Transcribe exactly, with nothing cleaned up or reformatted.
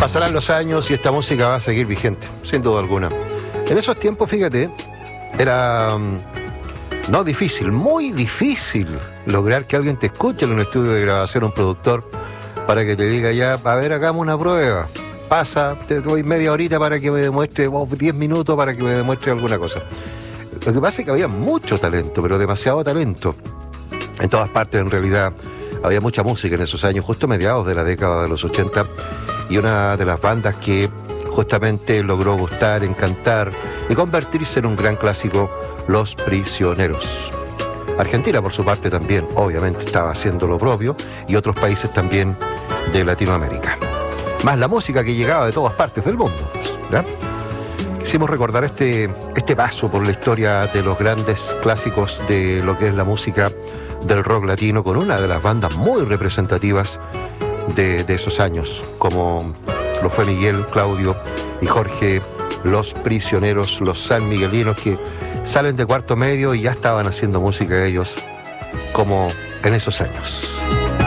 Pasarán los años y esta música va a seguir vigente, sin duda alguna. En esos tiempos, fíjate, era um, no difícil, muy difícil lograr que alguien te escuche en un estudio de grabación, un productor, para que te diga ya, a ver, hagamos una prueba. Pasa, te doy media horita para que me demuestre, o diez minutos para que me demuestre alguna cosa. Lo que pasa es que había mucho talento, pero demasiado talento. En todas partes, en realidad, había mucha música en esos años, justo mediados de la década de los ochenta, y una de las bandas que justamente logró gustar, encantar y convertirse en un gran clásico, Los Prisioneros. Argentina, por su parte, también, obviamente, estaba haciendo lo propio, y otros países también de Latinoamérica. Más la música que llegaba de todas partes del mundo, ¿verdad? Quisimos recordar este, este paso por la historia de los grandes clásicos de lo que es la música del rock latino, con una de las bandas muy representativas de, de esos años, como lo fue Miguel, Claudio y Jorge, Los Prisioneros, los sanmiguelinos, que salen de cuarto medio y ya estaban haciendo música ellos como en esos años.